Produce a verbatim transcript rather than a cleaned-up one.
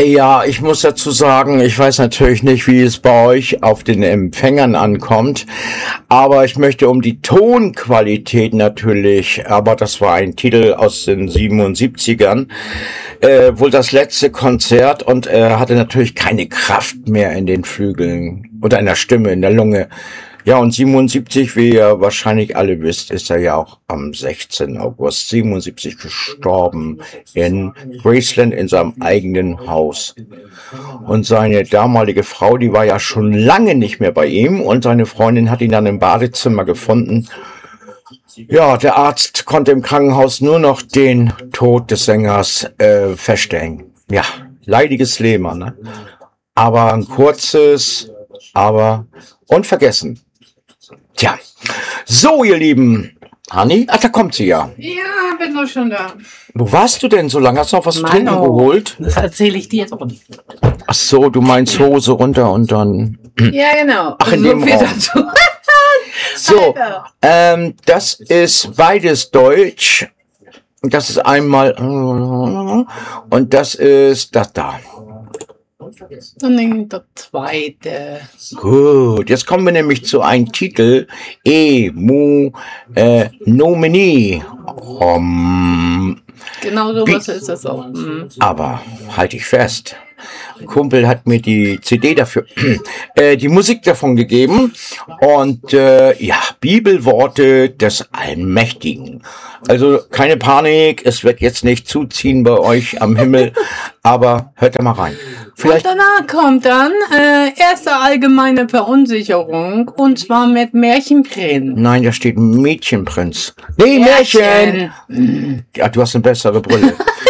Ja, ich muss dazu sagen, ich weiß natürlich nicht, wie es bei euch auf den Empfängern ankommt, aber ich möchte um die Tonqualität natürlich, aber das war ein Titel aus den siebenundsiebzigern, äh, wohl das letzte Konzert, und er hatte natürlich keine Kraft mehr in den Flügeln oder in der Stimme, in der Lunge. Ja, und siebenundsiebzig, wie ihr wahrscheinlich alle wisst, ist er ja auch am sechzehnten August siebenundsiebzig gestorben in Graceland in seinem eigenen Haus. Und seine damalige Frau, die war ja schon lange nicht mehr bei ihm, und seine Freundin hat ihn dann im Badezimmer gefunden. Ja, der Arzt konnte im Krankenhaus nur noch den Tod des Sängers äh, feststellen. Ja, leidiges Leben, ne? Aber ein kurzes, aber unvergessen. Tja, so ihr Lieben. Hanni? Ach, da kommt sie ja. Ja, bin doch schon da. Wo warst du denn so lange? Hast du noch was zu trinken geholt? Das erzähle ich dir jetzt auch nicht. Ach so, du meinst Hose runter und dann... Ja, genau. Ach, in so dem viel Raum. dazu. So, ähm, das ist beides Deutsch. Das ist einmal... Und das ist das da. Dann nimmt der zweite. Gut, jetzt kommen wir nämlich zu einem Titel. E, mu, äh, nomini. Um, Genau so was ist das auch. Mhm. aber halte ich fest. Ein Kumpel hat mir die C D dafür, äh, die Musik davon gegeben, und äh, ja, Bibelworte des Allmächtigen. Also keine Panik, es wird jetzt nicht zuziehen bei euch am Himmel, aber hört da mal rein. Vielleicht Und danach kommt dann äh, erste allgemeine Verunsicherung, und zwar mit Märchenprinz. Nein, da steht Mädchenprinz. Nee, Märchen! Ja, du hast eine bessere Brille.